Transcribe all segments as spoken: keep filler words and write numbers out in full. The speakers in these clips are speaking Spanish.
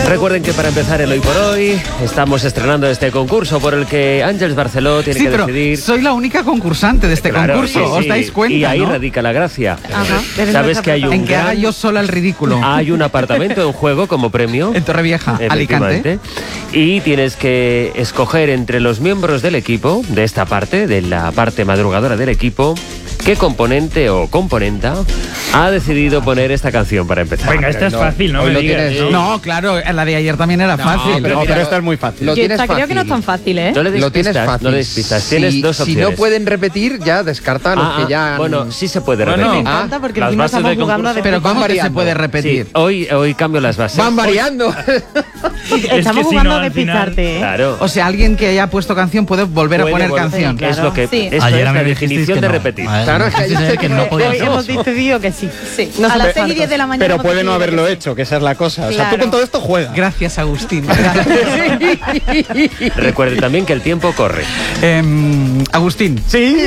Recuerden que para empezar el Hoy por Hoy estamos estrenando este concurso por el que Àngels Barceló tiene sí, que pero decidir. Soy la única concursante de este Claro, concurso, sí, ¿os sí. dais cuenta? Y ahí ¿no? radica la gracia. Ajá. Sabes que hay un En que haga gran- yo sola el ridículo. hay un apartamento en juego como premio. En Torrevieja, Alicante. Efectivamente. Y tienes que escoger entre los miembros del equipo, de esta parte, de la parte madrugadora del equipo, qué componente o componenta ha decidido poner esta canción para empezar. Venga, esta es No, fácil, no hoy me lo digas. tienes, ¿no? No, claro, la de ayer también era fácil. pero No, mira, pero esta es muy fácil. Lo Yo tienes esta creo que no es fácil. tan fácil, ¿eh? No le des Lo tienes pistas, fácil. no le des pistas. Si- Tienes dos Si opciones. no pueden repetir, ya descarta a los Ah, que ah, ya han- bueno, sí se puede Bueno, repetir. Me Ah, encanta porque las encima bases estamos del jugando a concurso. Pero ¿cómo que se variando. puede Sí, repetir? hoy, hoy cambio las bases. van variando. Estamos si jugando no, a al final- despistarte, ¿eh? Claro. O sea, alguien que haya puesto canción puede volver Puede a poner volver- canción. claro. Es lo que Sí. esto Ayer es a mí la me dijisteis definición que de no. repetir. A ver, Claro, es que dices ayer que no podía Hoy ser. hemos decidido que sí. Sí. A las hace seis y diez de la mañana. Pero hemos puede no decidido haberlo que sí. hecho, que esa es la cosa. O sea, Claro. tú con todo esto juegas. Gracias, Agustín. Recuerde también que el tiempo corre. Em, Agustín. Sí.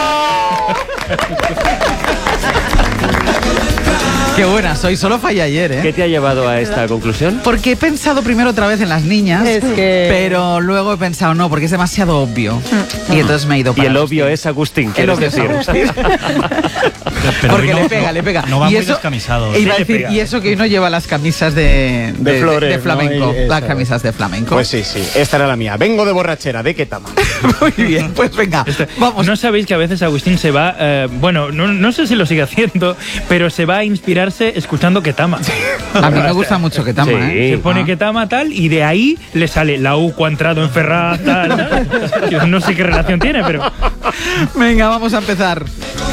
Qué buena soy, solo fallé ayer, ¿eh? ¿Qué te ha llevado a esta conclusión? Porque he pensado primero otra vez en las niñas, Es que- pero luego he pensado no, porque es demasiado obvio. Y entonces me he ido Y para el Agustín. obvio es Agustín, El quieres obvio es decir. Agustín. Pero Porque hoy no- le pega, no- le pega. No va y muy eso, descamisado. e iba a Sí, le decir, pega. y eso que hoy no lleva las camisas de, De flores, de ¿no? flamenco. Y- Las eso. camisas de flamenco. Pues sí, sí. Esta era la mía. Vengo de borrachera. ¿De qué tama? Muy bien, pues venga, vamos. ¿No sabéis que a veces Agustín se va, eh, bueno, no, no sé si lo sigue haciendo, pero se va a inspirarse escuchando Ketama? A mí me gusta mucho que tama, Sí. ¿eh? Se pone Ah. Ketama tal y de ahí le sale la U ha entrado en Ferraz tal. Yo no sé qué relación tiene, pero... Venga, vamos a empezar.